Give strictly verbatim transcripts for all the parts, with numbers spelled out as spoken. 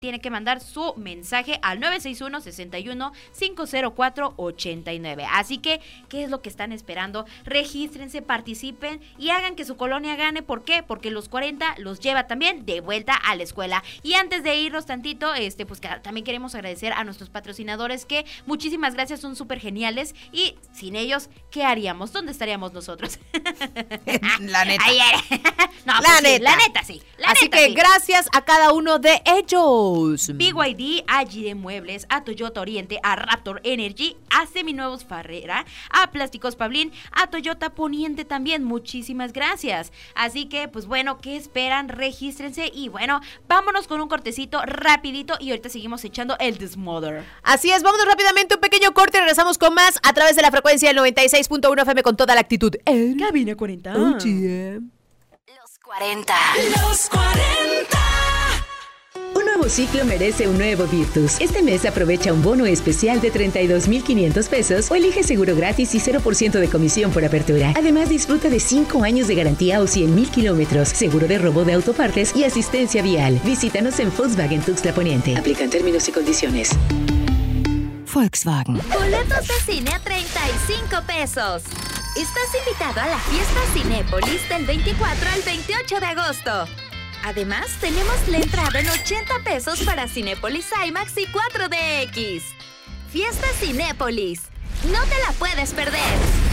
tiene que mandar su mensaje al nueve seis uno, seis uno, cinco cero cuatro, ocho nueve. Así que, ¿qué es lo que están esperando? Regístrense, participen y hagan que su colonia gane. ¿Por qué? Porque los cuarenta los lleva también de vuelta a la escuela. Y antes de irnos tantito, este, pues también queremos agradecer a nuestros patrocinadores que muchísimas gracias, son súper geniales y sin ellos, ¿qué haríamos? ¿Dónde estaríamos nosotros? La neta. Ay, ay. No, la, pues neta. Sí, la neta sí. La Así neta, que sí. gracias a cada uno de ellos. B Y D, a G D Muebles, a Toyota Oriente, a Raptor Energy, a Seminuevos Farrera, a Plásticos Pablín, a Toyota Poniente también. Muchísimas gracias. Así que, pues bueno, ¿qué esperan? Regístrense y bueno, vámonos con un cortecito rapidito y ahorita seguimos echando el Desmother. Así es, vámonos rápidamente, un pequeño corte, regresamos con más a través de la frecuencia del noventa y seis punto uno F M con toda la actitud. En Cabina cuarenta. Oh, yeah. Los cuarenta. Los cuarenta. Un nuevo ciclo merece un nuevo Virtus. Este mes aprovecha un bono especial de treinta y dos mil quinientos pesos o elige seguro gratis y cero por ciento de comisión por apertura. Además, disfruta de cinco años de garantía o cien mil kilómetros, seguro de robo de autopartes y asistencia vial. Visítanos en Volkswagen Tuxtla Poniente. Aplican términos y condiciones. Volkswagen. Boletos de cine a treinta y cinco pesos. Estás invitado a la fiesta Cinépolis del veinticuatro al veintiocho de agosto. Además, tenemos la entrada en ochenta pesos para Cinépolis IMAX y cuatro D X. Fiesta Cinépolis. No te la puedes perder.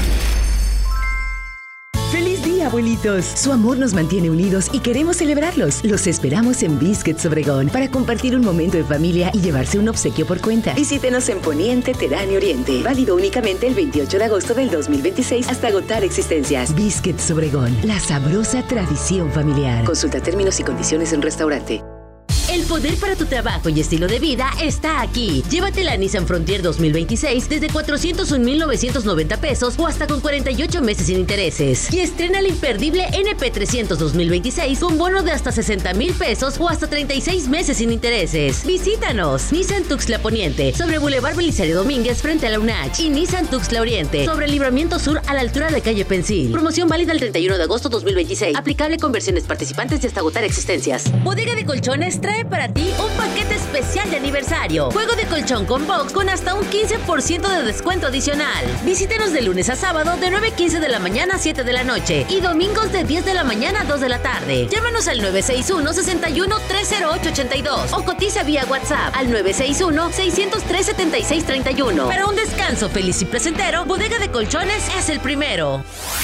¡Feliz día, abuelitos! Su amor nos mantiene unidos y queremos celebrarlos. Los esperamos en Biscuits Obregón para compartir un momento en familia y llevarse un obsequio por cuenta. Visítenos en Poniente, Terán y Oriente. Válido únicamente el veintiocho de agosto del dos mil veintiséis hasta agotar existencias. Biscuits Obregón, la sabrosa tradición familiar. Consulta términos y condiciones en restaurante. El poder para tu trabajo y estilo de vida está aquí. Llévate la Nissan Frontier dos mil veintiséis desde cuatrocientos un mil novecientos noventa pesos o hasta con cuarenta y ocho meses sin intereses. Y estrena el imperdible N P trescientos dos mil veintiséis con bono de hasta sesenta mil pesos o hasta treinta y seis meses sin intereses. Visítanos. Nissan Tuxtla Poniente, sobre Boulevard Belisario Domínguez frente a la U N A H. Y Nissan Tuxtla Oriente, sobre el Libramiento Sur a la altura de calle Pensil. Promoción válida el treinta y uno de agosto dos mil veintiséis. Aplicable con versiones participantes y hasta agotar existencias. Bodega de Colchones trae para ti un paquete especial de aniversario. Juego de colchón con box con hasta un quince por ciento de descuento adicional. Visítenos de lunes a sábado de nueve quince de la mañana a siete de la noche y domingos de diez de la mañana a dos de la tarde. Llámanos al nueve seis uno, seis uno, tres cero ocho, ocho dos o cotiza vía WhatsApp al nueve seis uno, seis cero tres, siete seis tres uno. Para un descanso feliz y placentero, Bodega de Colchones es el primero.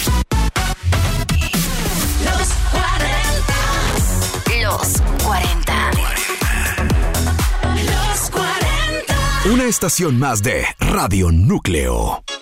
Los cuarenta. Los cuarenta. Los cuarenta. Una estación más de Radio Núcleo.